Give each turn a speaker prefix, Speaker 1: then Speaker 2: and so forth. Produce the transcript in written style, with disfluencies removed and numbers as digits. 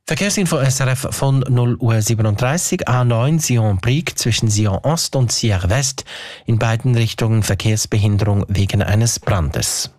Speaker 1: Verkehrsinfo SRF von 0:37 Uhr, A9 Sion-Brieg zwischen Sion Ost und Sierre West. In beiden Richtungen Verkehrsbehinderung wegen eines Brandes.